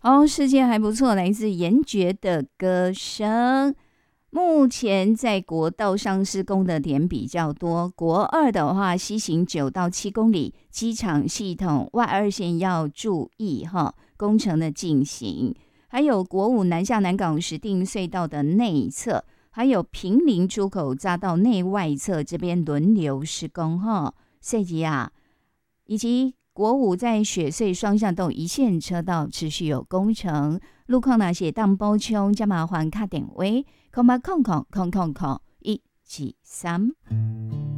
哦，世界还不错，来自严爵的歌声。目前在国道上施工的点比较多，国二的话，西行9到7公里，机场系统外二线要注意哈，工程的进行。还有国五南下南港石碇隧道的内侧，还有平林出口匝道内外侧这边轮流施工哈，设计啊，以及国五在雪隧双向都一线车道持续有工程，路况那些当补充，加麻烦卡点位，08000000173。